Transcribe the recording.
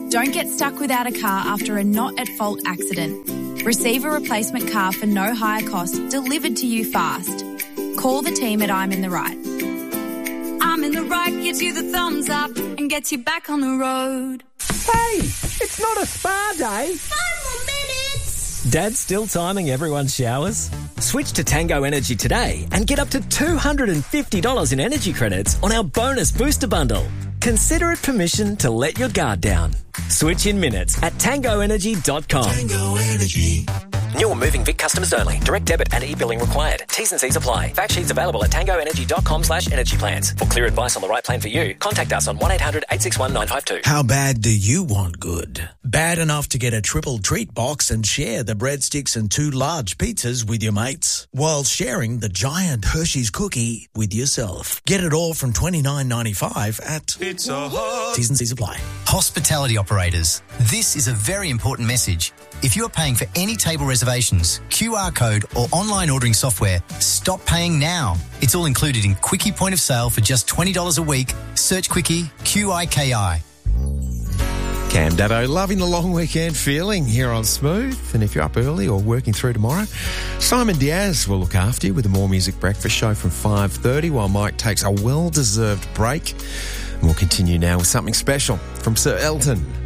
Don't get stuck without a car after a not-at-fault accident. Receive a replacement car for no higher cost delivered to you fast. Call the team at I'm in the Right. I'm in the Right gives you the thumbs up and gets you back on the road. Hey, it's not a spa day. 5 more minutes. Dad's still timing everyone's showers? Switch to Tango Energy today and get up to $250 in energy credits on our bonus booster bundle. Consider it permission to let your guard down. Switch in minutes at tangoenergy.com. Tango Energy. New or moving Vic customers only. Direct debit and e-billing required. T's and C's apply. Fact sheets available at tangoenergy.com/energy plans. For clear advice on the right plan for you, contact us on 1-800-861-952. How bad do you want good? Bad enough to get a triple treat box and share the breadsticks and 2 large pizzas with your mates, while sharing the giant Hershey's cookie with yourself. Get it all from $29.95 at Pizza Hut. T's and C's apply. Hospitality operators, this is a very important message. If you are paying for any table reservations, QR code or online ordering software, stop paying now. It's all included in Quickie Point of Sale for just $20 a week. Search Quickie, QIKI. Cam Dado, loving the long weekend feeling here on Smooth. And if you're up early or working through tomorrow, Simon Diaz will look after you with a More Music Breakfast show from 5:30 while Mike takes a well-deserved break. And we'll continue now with something special from Sir Elton.